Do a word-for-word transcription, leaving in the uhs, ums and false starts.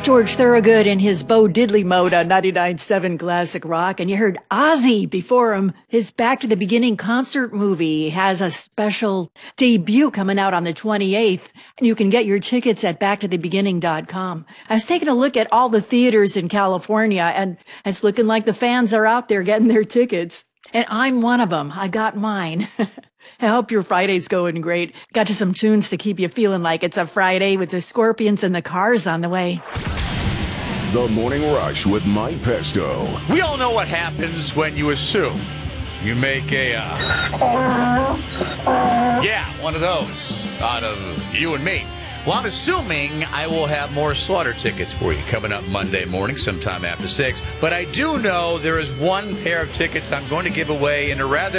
George Thorogood in his Bo Diddley mode on ninety-nine point seven Classic Rock. And you heard Ozzy before him. His Back to the Beginning concert movie has a special debut coming out on the twenty-eighth. And you can get your tickets at back to the beginning dot com. I was taking a look at all the theaters in California, and it's looking like the fans are out there getting their tickets. And I'm one of them. I got mine. I hope your Friday's going great. Got you some tunes to keep you feeling like it's a Friday with the Scorpions and the Cars on the way. The Morning Rush with Mike Pesto. We all know what happens when you assume. You make a, uh... yeah, one of those out of you and me. Well, I'm assuming I will have more Slaughter tickets for you coming up Monday morning sometime after six. But I do know there is one pair of tickets I'm going to give away in a rather